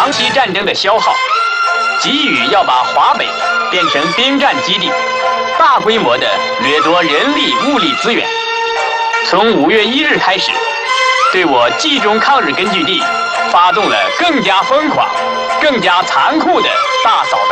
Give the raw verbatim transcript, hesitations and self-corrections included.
长期战争的消耗，急于要把华北变成兵站基地，大规模的掠夺人力物力资源。从五月一日开始，对我冀中抗日根据地发动了更加疯狂、更加残酷的大扫荡。